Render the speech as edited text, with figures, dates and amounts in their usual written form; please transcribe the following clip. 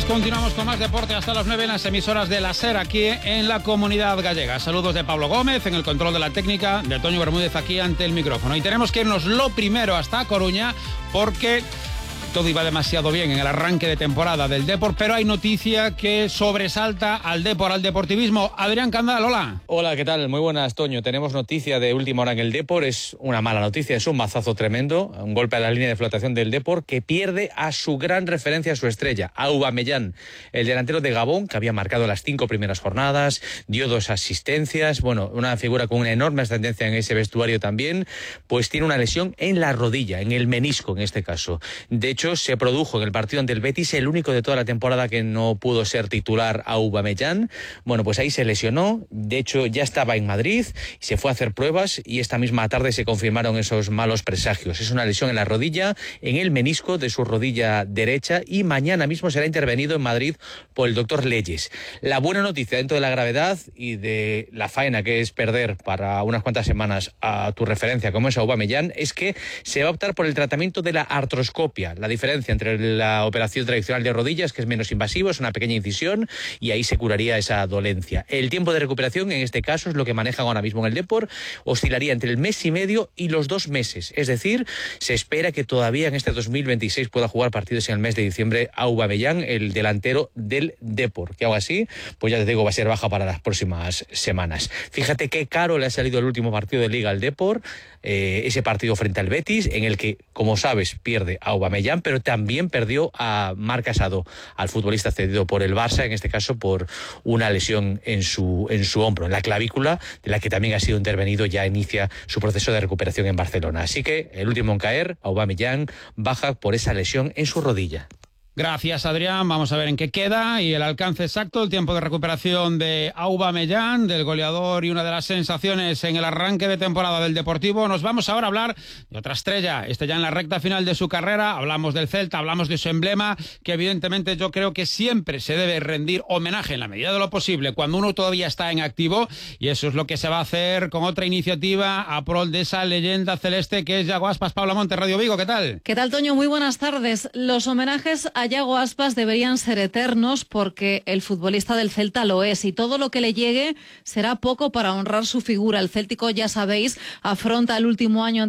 Continuamos con más deporte hasta las 9 en las emisoras de la SER aquí en la Comunidad Gallega. Saludos de Pablo Gómez en el control de la técnica, de Toño Bermúdez aquí ante el micrófono. Y tenemos que irnos lo primero hasta Coruña porque todo iba demasiado bien en el arranque de temporada del Depor, pero hay noticia que sobresalta al Depor, al deportivismo. Adrián Candal, hola. Hola, ¿qué tal? Muy buenas, Toño. Tenemos noticia de última hora en el Depor. Es una mala noticia, es un mazazo tremendo, un golpe a la línea de flotación del Depor que pierde a su gran referencia, a su estrella, a Aubameyang, el delantero de Gabón, que había marcado las 5 primeras jornadas, dio 2 asistencias, bueno, una figura con una enorme ascendencia en ese vestuario también, pues tiene una lesión en la rodilla, en el menisco en este caso. De hecho, se produjo en el partido ante el Betis, el único de toda la temporada que no pudo ser titular a Aubameyang. Bueno, pues ahí se lesionó, de hecho ya estaba en Madrid, se fue a hacer pruebas y esta misma tarde se confirmaron esos malos presagios. Es una lesión en la rodilla, en el menisco de su rodilla derecha, y mañana mismo será intervenido en Madrid por el doctor Leyes. La buena noticia dentro de la gravedad y de la faena que es perder para unas cuantas semanas a tu referencia como es Aubameyang es que se va a optar por el tratamiento de la artroscopia. La diferencia entre la operación tradicional de rodillas, que es menos invasivo, es una pequeña incisión y ahí se curaría esa dolencia. El tiempo de recuperación en este caso es lo que manejan ahora mismo en el Depor, oscilaría entre el mes y medio y los 2 meses, es decir, se espera que todavía en este 2026 pueda jugar partidos en el mes de diciembre Aubameyang, el delantero del Depor, que aún así, pues ya te digo, va a ser baja para las próximas semanas. Fíjate qué caro le ha salido el último partido de Liga al Depor, ese partido frente al Betis, en el que, como sabes, pierde a Aubameyang, pero también perdió a Marc Casado, al futbolista cedido por el Barça, en este caso por una lesión en su hombro, en la clavícula, de la que también ha sido intervenido, ya inicia su proceso de recuperación en Barcelona. Así que el último en caer, Aubameyang, baja por esa lesión en su rodilla. Gracias, Adrián. Vamos a ver en qué queda y el alcance exacto, el tiempo de recuperación de Aubameyang, del goleador y una de las sensaciones en el arranque de temporada del Deportivo. Nos vamos ahora a hablar de otra estrella, ya en la recta final de su carrera. Hablamos del Celta, hablamos de su emblema, que evidentemente yo creo que siempre se debe rendir homenaje en la medida de lo posible cuando uno todavía está en activo, y eso es lo que se va a hacer con otra iniciativa a pro de esa leyenda celeste que es Yago Aspas. Paula Montes, Radio Vigo, ¿qué tal? ¿Qué tal, Toño? Muy buenas tardes. Los homenajes a Yago Aspas deberían ser eternos porque el futbolista del Celta lo es y todo lo que le llegue será poco para honrar su figura. El céltico, ya sabéis, afronta el último año